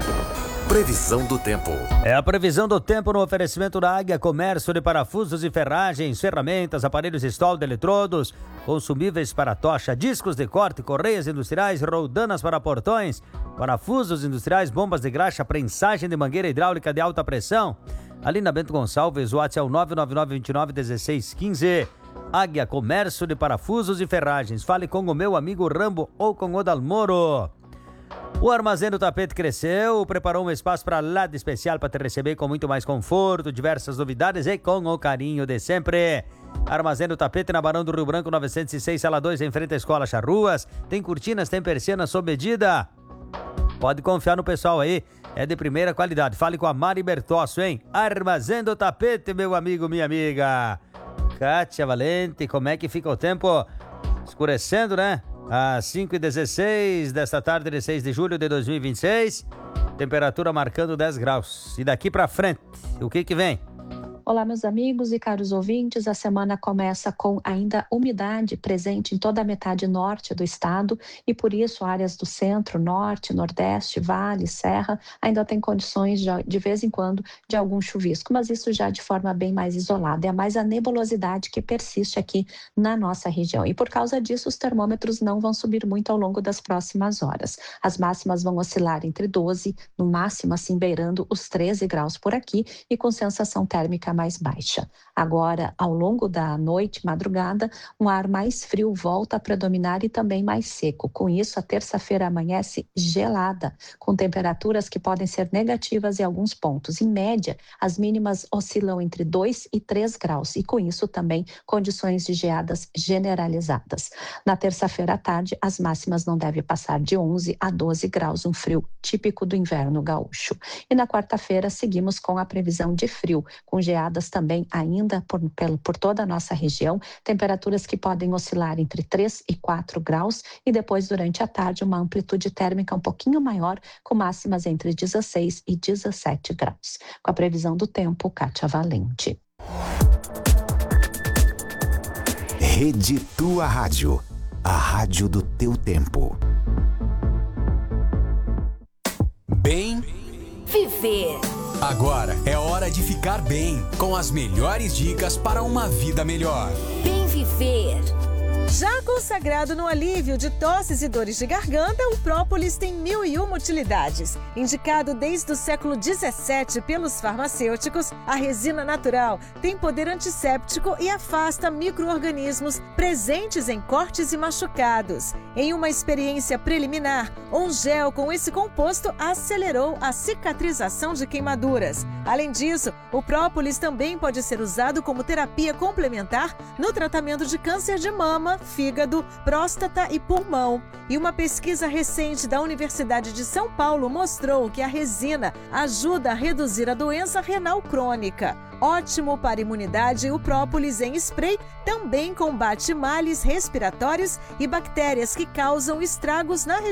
Previsão do tempo. É a previsão do tempo no oferecimento da Águia Comércio de Parafusos e Ferragens, ferramentas, aparelhos de solda, eletrodos, consumíveis para tocha, discos de corte, correias industriais, roldanas para portões, parafusos industriais, bombas de graxa, prensagem de mangueira hidráulica de alta pressão. Ali na Bento Gonçalves, o WhatsApp é o 999291615. Águia Comércio de Parafusos e Ferragens. Fale com o meu amigo Rambo ou com o Dalmoro. O Armazém do Tapete cresceu, preparou um espaço para lá de especial para te receber com muito mais conforto, diversas novidades e com o carinho de sempre. Armazém do Tapete na Barão do Rio Branco 906, sala 2, em frente à Escola Charruas. Tem cortinas, tem persianas sob medida. Pode confiar no pessoal aí, é de primeira qualidade. Fale com a Mari Bertosso, hein? Armazém do Tapete, meu amigo, minha amiga. Kátia Valente, como é que fica o tempo? Escurecendo, né? Às 5h16 desta tarde de 6 de julho de 2026, temperatura marcando 10 graus. E daqui pra frente, o que vem? Olá, meus amigos e caros ouvintes. A semana começa com ainda umidade presente em toda a metade norte do estado e, por isso, áreas do centro, norte, nordeste, vale, serra, ainda tem condições de vez em quando de algum chuvisco, mas isso já de forma bem mais isolada. É mais a nebulosidade que persiste aqui na nossa região. E, por causa disso, os termômetros não vão subir muito ao longo das próximas horas. As máximas vão oscilar entre 12, no máximo, assim, beirando os 13 graus por aqui e com sensação térmica mais baixa. Agora, ao longo da noite, madrugada, um ar mais frio volta a predominar e também mais seco. Com isso, a terça-feira amanhece gelada, com temperaturas que podem ser negativas em alguns pontos. Em média, as mínimas oscilam entre 2 e 3 graus e, com isso, também condições de geadas generalizadas. Na terça-feira à tarde, as máximas não devem passar de 11 a 12 graus, um frio típico do inverno gaúcho. E na quarta-feira, seguimos com a previsão de frio, com geadas também ainda por toda a nossa região, temperaturas que podem oscilar entre 3 e 4 graus e depois, durante a tarde, uma amplitude térmica um pouquinho maior, com máximas entre 16 e 17 graus. Com a previsão do tempo, Kátia Valente. Rede Tua Rádio, a rádio do teu tempo. Bem viver. Agora é hora de ficar bem, com as melhores dicas para uma vida melhor. Bem viver. Já consagrado no alívio de tosses e dores de garganta, o própolis tem 1001 utilidades. Indicado desde o século XVII pelos farmacêuticos, a resina natural tem poder antisséptico e afasta micro-organismos presentes em cortes e machucados. Em uma experiência preliminar, um gel com esse composto acelerou a cicatrização de queimaduras. Além disso, o própolis também pode ser usado como terapia complementar no tratamento de câncer de mama, fígado, próstata e pulmão. E uma pesquisa recente da Universidade de São Paulo mostrou que a resina ajuda a reduzir a doença renal crônica. Ótimo para imunidade, o própolis em spray também combate males respiratórios e bactérias que causam estragos na região